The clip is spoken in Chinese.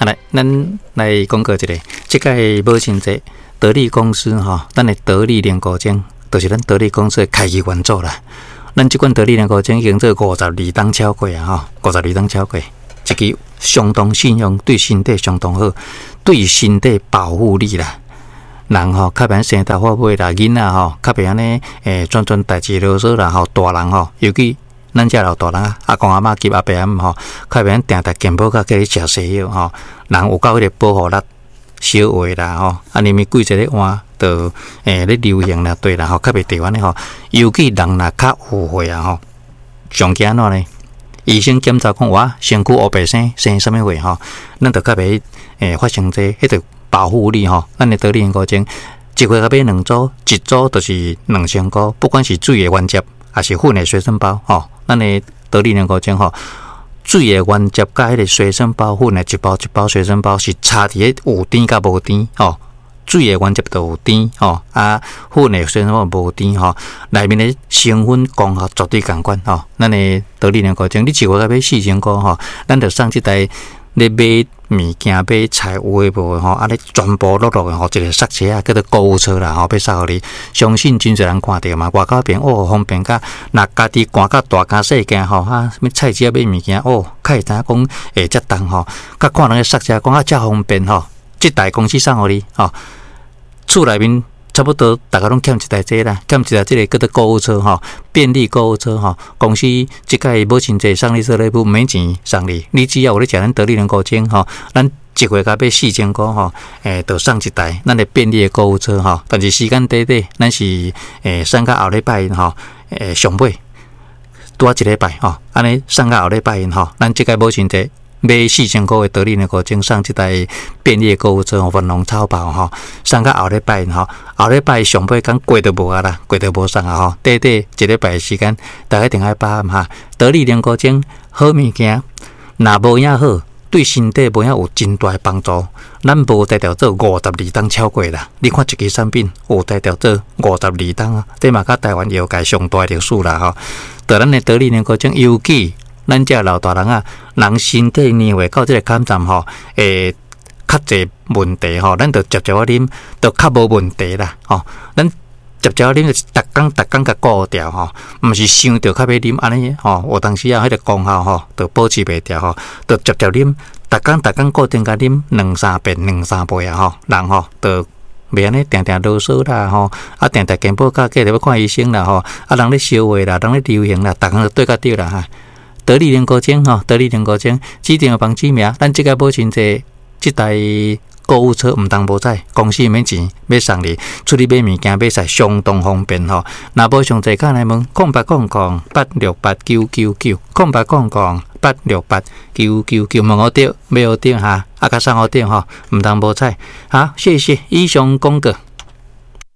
来，咱来讲过一个，即个保险这得利公司吼，咱的得利联股证，就是咱得利公司的开基元祖啦。咱即款得利联股证已经做52档超过啊，吼，52档超过，一支相当信用，对身体相当好，对身体保护力啦。人吼，较免生头发尾啦，囡仔吼，较免安尼转代志啰嗦啦，吼，大人吼，尤其咱遮老大人啊，阿公阿嬷及阿伯阿姆吼，较免定健保卡叫你食西药吼，人有够迄个保护力，小话啦吼，啊，你咪贵一个碗，就咧流行啦，对啦吼，较袂地安尼吼，尤其人若较有岁啊吼，上惊怎呢？医生检查讲哇，身躯黑白生什么话吼，咱就较袂发生这迄个保护力吼，咱的得利联股证，一月甲买2组，一组就是2000块，不管是水的原接还是粉的随身包吼，咱的得利联股证吼，水的原接甲迄个随身包粉的一包随身包是差伫有甜甲无甜吼。水的原接就有甜吼，啊，粉的虽然说无甜吼，内面的成分功效绝对共款吼。咱的得利联股证，你一月甲买4000块吼，咱就送即台咧买物件、买菜有诶无诶吼，啊咧全部落的吼，一个塞车啊，叫做购物车啦吼，要送互你。相信真侪人看到嘛，外口边方便甲，若家己赶甲大家细件吼，啊，什么菜市啊买物件较会知影讲遮重吼，甲看人个塞车讲遮方便吼。即台公司送互你吼，厝内面差不多大家拢欠一台这啦，欠一台这个叫做购物车吼，便利购物车吼。公司即个保险这送你做礼物，免钱送你，你只要有咧食咱得利联股证吼，咱一月甲买4000块吼，就送一台咱的便利的购物车吼。但是时间短，咱是送到后礼拜吼，上尾多一礼拜吼，安尼送到后礼拜吼，咱即个保险这。买4000块的得利联股证，送即台便利的购物车吼，粉红超包吼，送到后礼拜吼，后礼拜上尾讲过都无啊啦，过都无送啊吼，短一礼拜的时间，大家定爱把握哈。得利联股证好物件，若无影好，对身体无影有真大的帮助。咱无代表做52档超过啦，你看一支产品有代表做52档啊，这嘛甲台湾业界上大历史啦吼。对咱的得利联股证，尤其咱遮老大人啊，人身体年岁到即个坎站吼，较侪问题吼，咱就接啊啉，就较无问题啦吼。咱接啊啉就是逐工甲顾掉吼，毋是想着较要啉安尼吼。有当时啊，迄个功效吼，就保持袂掉吼，就接啉，逐工固定甲啉2-3杯啊吼，人吼就袂安尼定啰嗦啦吼，啊定健保卡计着要看医生啦吼，啊人咧烧话啦，人咧流行啦，逐工就对甲对啦哈。得利联股证吼，得利联股证指定帮指名，咱即个保险即台购物车毋当无载，公司免钱要送你，出去买物件买菜相当方便吼。若无详细看来问08886999，08886999，问我对，买我对哈，啊甲送我对吼，毋当无载。好，谢谢以上讲过。